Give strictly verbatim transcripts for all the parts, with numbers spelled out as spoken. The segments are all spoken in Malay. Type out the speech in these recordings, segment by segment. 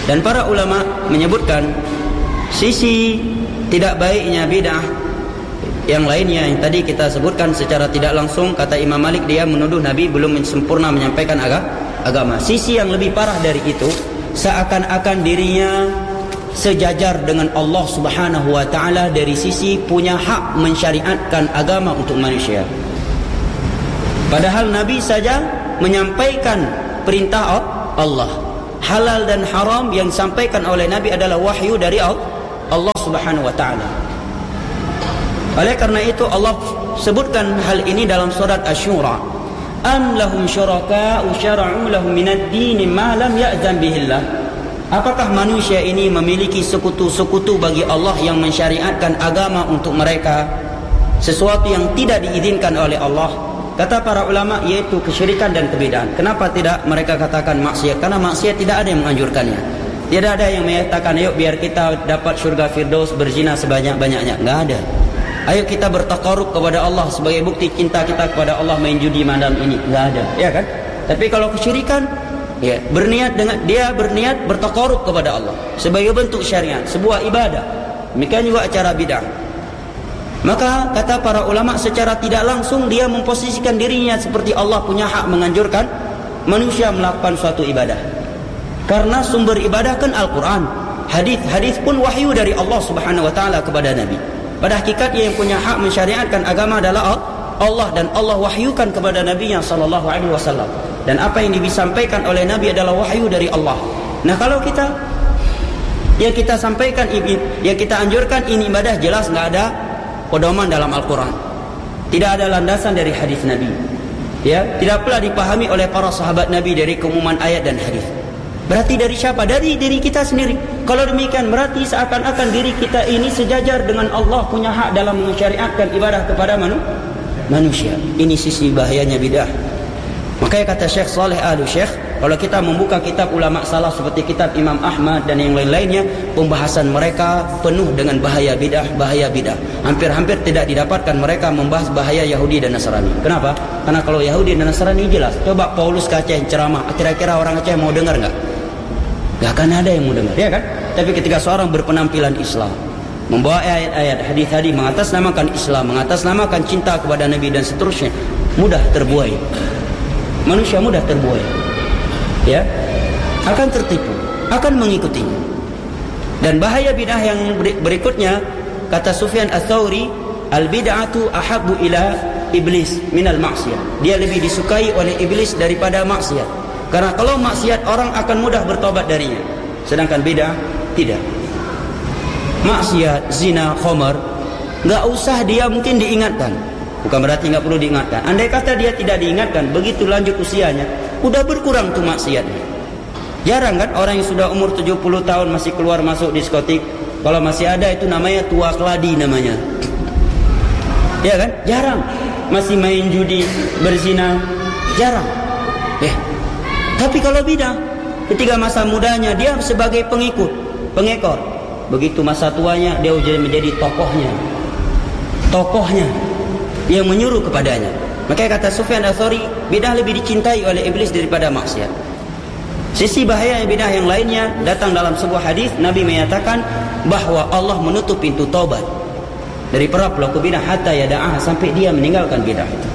Dan para ulama menyebutkan sisi tidak baiknya bid'ah yang lainnya yang tadi kita sebutkan secara tidak langsung. Kata Imam Malik, dia menuduh Nabi belum sempurna menyampaikan agama. Sisi yang lebih parah dari itu, seakan-akan dirinya sejajar dengan Allah Subhanahu wa ta'ala dari sisi punya hak mensyariatkan agama untuk manusia. Padahal Nabi saja menyampaikan perintah Allah. Halal dan haram yang disampaikan oleh Nabi adalah wahyu dari Allah Subhanahu wa ta'ala. Oleh karena itu Allah sebutkan hal ini dalam surat Asy-Syura. Am lahum syuraka'u syara'u lahum minad dini ma lam ya'zan bihillah. Apakah manusia ini memiliki sekutu-sekutu bagi Allah yang mensyariatkan agama untuk mereka, sesuatu yang tidak diizinkan oleh Allah? Kata para ulama, yaitu kesyirikan dan kebid'ahan. Kenapa tidak mereka katakan maksiat? Karena maksiat tidak ada yang menganjurkannya. Tidak ada yang menyatakan ayo biar kita dapat syurga Firdaus berzina sebanyak-banyaknya. Enggak ada. Ayo kita bertakarub kepada Allah sebagai bukti cinta kita kepada Allah main judi malam ini. Enggak ada, ya kan? Tapi kalau kesyirikan, ya, berniat dengan dia berniat bertakarub kepada Allah sebagai bentuk syariat, sebuah ibadah. Demikian juga acara bid'ah. Maka kata para ulama, secara tidak langsung dia memposisikan dirinya seperti Allah punya hak menganjurkan manusia melakukan suatu ibadah. Karena sumber ibadah kan Al-Quran, hadis, hadis pun wahyu dari Allah Subhanahu wa ta'ala kepada Nabi. Pada hakikatnya yang punya hak mensyariatkan agama adalah Allah, dan Allah wahyukan kepada Nabi-Nya sallallahu alaihi wasallam. Dan apa yang disampaikan oleh Nabi adalah wahyu dari Allah. Nah, kalau kita yang kita sampaikan, yang kita anjurkan ini ibadah, jelas enggak ada pedoman dalam Al-Quran, tidak ada landasan dari hadis Nabi, ya, tidak pula dipahami oleh para sahabat Nabi dari keumuman ayat dan hadis. Berarti dari siapa? Dari diri kita sendiri. Kalau demikian berarti seakan-akan diri kita ini sejajar dengan Allah, punya hak dalam mensyariatkan ibadah kepada manu manusia. Ini sisi bahayanya bid'ah. Makanya kata Syekh Saleh Al-Syekh, kalau kita membuka kitab ulama salaf seperti kitab Imam Ahmad dan yang lain-lainnya, pembahasan mereka penuh dengan bahaya bid'ah, bahaya bid'ah. Hampir-hampir tidak didapatkan mereka membahas bahaya Yahudi dan Nasrani. Kenapa? Karena kalau Yahudi dan Nasrani jelas. Coba Paulus ke Aceh ceramah, kira-kira orang Aceh mau dengar enggak? Enggak akan ada yang mau dengar, ya kan? Tapi ketika seorang berpenampilan Islam, membawa ayat-ayat hadis-hadis mengatasnamakan Islam, mengatasnamakan cinta kepada Nabi dan seterusnya, mudah terbuai. Manusia mudah terbuai, ya, akan tertipu, akan mengikutinya. Dan bahaya bid'ah yang berikutnya, kata Sufyan Ats-Tsauri, al-bid'atu ahabbu ila iblis minal maksiyah. Dia lebih disukai oleh iblis daripada maksiat. Karena kalau maksiat orang akan mudah bertobat darinya, sedangkan bid'ah tidak. Maksiat, zina, khamar, enggak usah dia mungkin diingatkan. Bukan berarti enggak perlu diingatkan. Andai kata dia tidak diingatkan, begitu lanjut usianya, udah berkurang tuh maksiatnya. Jarang kan orang yang sudah umur tujuh puluh tahun masih keluar masuk diskotik. Kalau masih ada itu namanya tua keladi namanya. Ya kan? Jarang. Masih main judi, berzina, jarang. Eh. Tapi kalau bid'ah, ketika masa mudanya dia sebagai pengikut, pengekor. Begitu masa tuanya dia menjadi tokohnya. Tokohnya yang menyuruh kepadanya. Makanya kata Sufyan Ats-Tsauri, bid'ah lebih dicintai oleh iblis daripada maksiat. Sisi bahaya bid'ah yang lainnya datang dalam sebuah hadis. Nabi menyatakan bahwa Allah menutup pintu taubat dari para pelaku bid'ah hatta yada'ah, sampai dia meninggalkan bid'ah itu.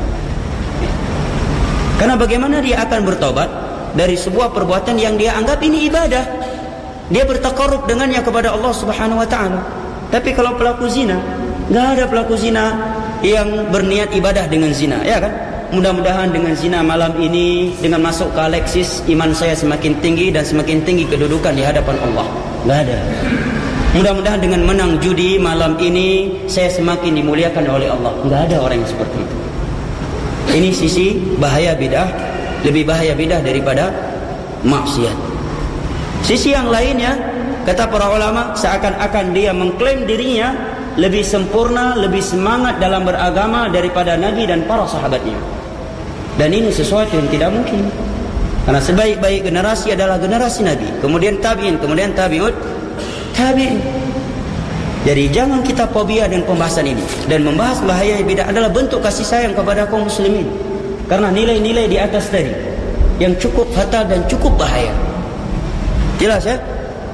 Karena bagaimana dia akan bertobat dari sebuah perbuatan yang dia anggap ini ibadah? Dia bertakarub dengannya kepada Allah Subhanahu wa ta'ala. Tapi kalau pelaku zina, enggak ada pelaku zina yang berniat ibadah dengan zina, ya kan? Mudah-mudahan dengan zina malam ini, dengan masuk ke Alexis, iman saya semakin tinggi dan semakin tinggi kedudukan di hadapan Allah. Enggak ada. Mudah-mudahan dengan menang judi malam ini, saya semakin dimuliakan oleh Allah. Enggak ada orang yang seperti itu. Ini sisi bahaya bid'ah, lebih bahaya bid'ah daripada maksiat. Sisi yang lainnya, kata para ulama, seakan-akan dia mengklaim dirinya lebih sempurna, lebih semangat dalam beragama daripada Nabi dan para sahabatnya. Dan ini sesuatu yang tidak mungkin. Karena sebaik-baik generasi adalah generasi Nabi, kemudian tabi'in, kemudian tabi'ut tabi'in. Jadi jangan kita fobia dengan pembahasan ini. Dan membahas bahaya bid'ah adalah bentuk kasih sayang kepada kaum muslimin. Karena nilai-nilai di atas tadi yang cukup fatal dan cukup bahaya. Jelas ya?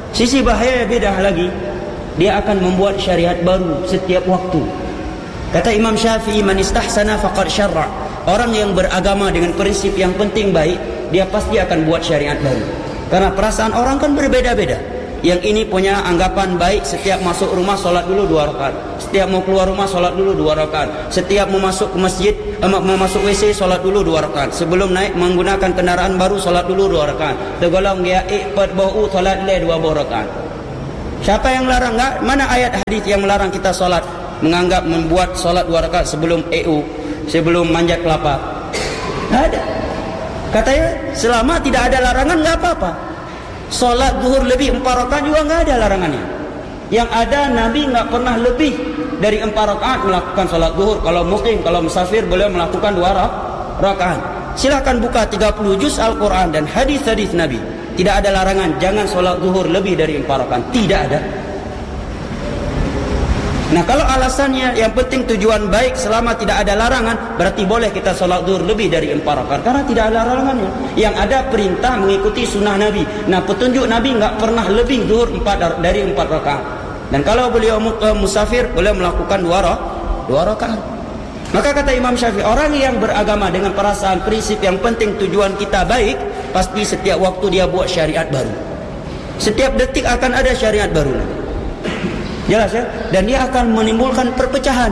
Sisi bahaya bidah lagi, dia akan membuat syariat baru setiap waktu. Kata Imam Syafi'i, man istahsana faqad syarra. Orang yang beragama dengan prinsip yang penting baik, dia pasti akan buat syariat baru. Karena perasaan orang kan berbeda-beda. Yang ini punya anggapan baik, setiap masuk rumah solat dulu dua rakaat, setiap mau keluar rumah solat dulu dua rakaat, setiap mau masuk ke masjid, eh, mau masuk W C solat dulu dua rakaat, sebelum naik menggunakan kendaraan baru solat dulu dua rakaat, tegolong dia iqbad bau solat le dua rakaat. Siapa yang larang? Enggak. Mana ayat hadis yang melarang kita solat, menganggap membuat solat dua rakaat sebelum E U, sebelum manjat kelapa? Tidak ada. Katanya selama tidak ada larangan enggak apa-apa. Solat zuhur lebih empat rakaat juga enggak ada larangannya. Yang ada Nabi enggak pernah lebih dari empat rakaat melakukan solat zuhur. Kalau mukim, kalau musafir boleh melakukan dua rakaat. Silakan buka tiga puluh juz Al-Quran dan hadis-hadis Nabi. Tidak ada larangan jangan solat zuhur lebih dari empat rakaat. Tidak ada. Nah, kalau alasannya yang penting tujuan baik selama tidak ada larangan, berarti boleh kita solat zuhur lebih dari empat rakaat karena tidak ada larangannya. Yang ada perintah mengikuti sunnah Nabi. Nah, petunjuk Nabi enggak pernah lebih zuhur empat dari empat rakaat. Dan kalau beliau musafir boleh melakukan dua rakaat. Maka kata Imam Syafi'i, orang yang beragama dengan perasaan prinsip yang penting tujuan kita baik, pasti setiap waktu dia buat syariat baru. Setiap detik akan ada syariat baru. Jelas ya? Dan dia akan menimbulkan perpecahan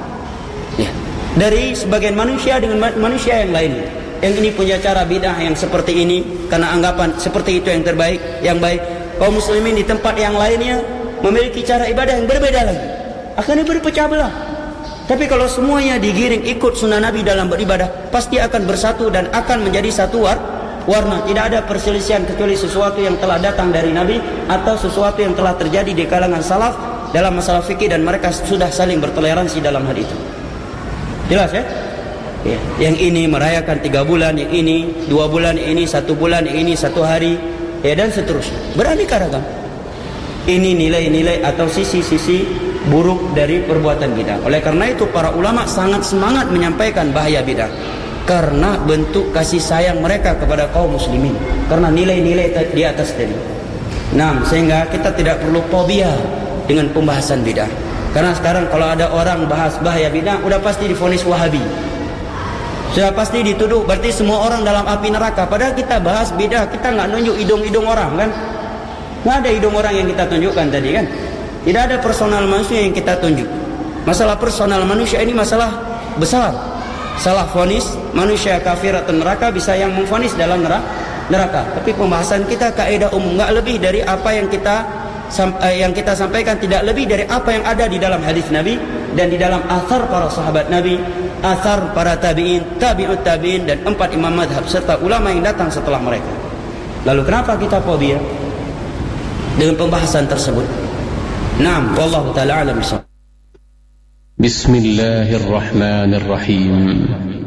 ya, dari sebagian manusia dengan manusia yang lain. Yang ini punya cara bidah yang seperti ini karena anggapan seperti itu yang terbaik, yang baik. Kaum muslimin di tempat yang lainnya memiliki cara ibadah yang berbeda lagi, akan berpecah belah. Tapi kalau semuanya digiring ikut sunnah Nabi dalam beribadah, pasti akan bersatu dan akan menjadi satu war, warna. Tidak ada perselisihan kecuali sesuatu yang telah datang dari Nabi atau sesuatu yang telah terjadi di kalangan salaf dalam masalah fikih, dan mereka sudah saling bertoleransi dalam hal itu. Jelas ya? Ya. Yang ini merayakan tiga bulan, yang ini dua bulan, yang ini satu bulan, yang ini satu hari, ya, dan seterusnya. Beraneka ragam. Ini nilai-nilai atau sisi-sisi buruk dari perbuatan bidah. Oleh karena itu para ulama sangat semangat menyampaikan bahaya bidah, karena bentuk kasih sayang mereka kepada kaum muslimin, karena nilai-nilai di atas tadi. Nah, sehingga kita tidak perlu fobia dengan pembahasan bidah. Karena sekarang kalau ada orang bahas bahaya bidah, udah pasti divonis Wahabi, sudah pasti dituduh berarti semua orang dalam api neraka. Padahal kita bahas bidah, kita nggak nunjuk hidung-hidung orang kan. Nggak ada hidung orang yang kita tunjukkan tadi kan. Tidak ada personal manusia yang kita tunjuk. Masalah personal manusia ini masalah besar. Salah vonis manusia kafir atau neraka bisa yang memvonis dalam neraka. Tapi pembahasan kita kaidah umum, nggak lebih dari apa yang kita yang kita sampaikan, tidak lebih dari apa yang ada di dalam hadis Nabi dan di dalam athar para sahabat Nabi, athar para tabi'in, tabi'ut tabi'in, dan empat imam madhab serta ulama yang datang setelah mereka. Lalu kenapa kita fobia dengan pembahasan tersebut? Naam, wallahu ta'ala alam. Bismillahirrahmanirrahim.